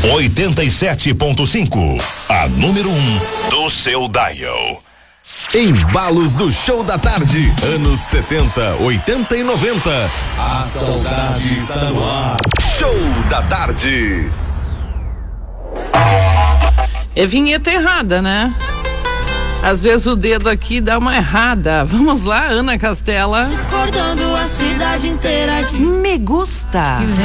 87.5, a número 1 do seu dial. Embalos do Show da Tarde, anos 70, 80 e 90. A saudade está no ar. Show da Tarde. É vinheta errada, né? Às vezes o dedo aqui dá uma errada. Vamos lá, Ana Castela. Acordando a cidade inteira de Me gusta.